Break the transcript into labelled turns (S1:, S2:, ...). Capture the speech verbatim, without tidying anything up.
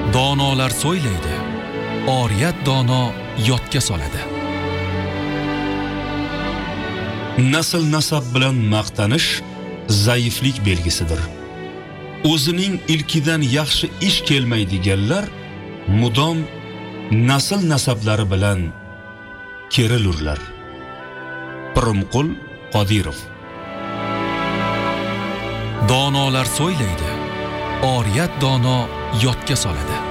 S1: Donolar so'ylaydi, oriyat dono yodga soladi.
S2: Nasl nasab bilan maqtanish zaiflik belgisidir. O'zining ilkidan yaxshi ish kelmaydiganlar mudom nasl nasablari bilan kerilurlar. Pirimqul Qodirov.
S1: Donolar so'ylaydi, oriyat dono yodga soladi.